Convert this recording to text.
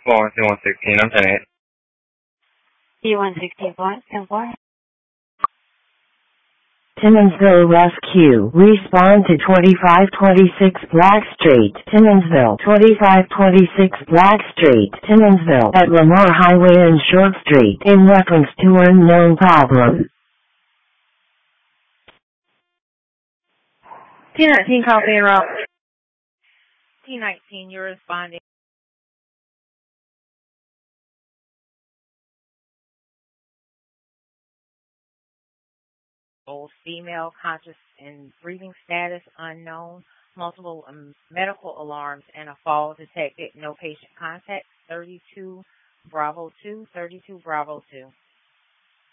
Florence, C116, I'm 10-8. C116, Florence, 10-4. Timmonsville Rescue. Respond to 2526 Black Street, Timmonsville. 2526 Black Street, Timmonsville. At Lamar Highway and Short Street. In reference to unknown problem. T19, copy and route. T19, you're responding. Old female, conscious and breathing status unknown, multiple medical alarms, and a fall detected. No patient contact. 32 Bravo 2, 32 Bravo 2.